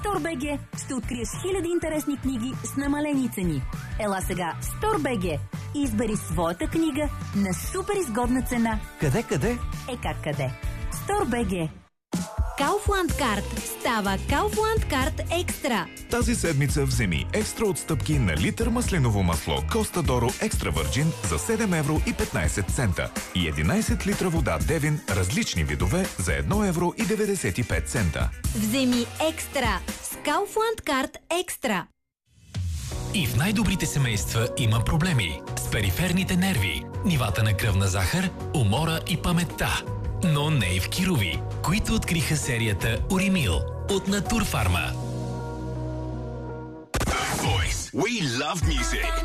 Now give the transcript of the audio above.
StoreBG ще откриеш хиляди интересни книги с намалени цени. Ела сега в StoreBG и избери своята книга на супер изгодна цена. Къде? Как къде? StoreBG. Kaufland Card става Kaufland Card Екстра. Тази седмица вземи екстра отстъпки на литър маслиново масло Коста Доро Екстра Върджин за 7 евро и 15 цента и 11 литра вода Девин различни видове за 1 евро и 95 цента. Вземи екстра с Kaufland Card Екстра. И в най-добрите семейства има проблеми с периферните нерви, нивата на кръвна захар, умора и паметта. Но не и в Кирови, които откриха серията Уримил от Натурфарма. The Voice. We love music.